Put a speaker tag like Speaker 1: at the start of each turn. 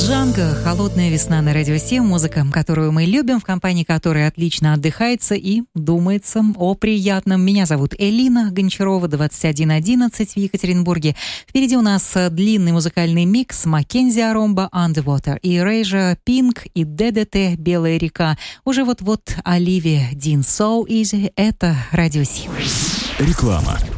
Speaker 1: Джанго, «Холодная весна» на Радио 7, музыка, которую мы любим, в компании которой отлично отдыхается и думается о приятном. Меня зовут Элина Гончарова, 21:11 в Екатеринбурге. Впереди у нас длинный музыкальный микс: Маккензи Аромба, Underwater, и Рейжа, Pink, и ДДТ, Белая река. Уже вот-вот Оливия Дин, So Easy. Это Радио 7.
Speaker 2: Реклама.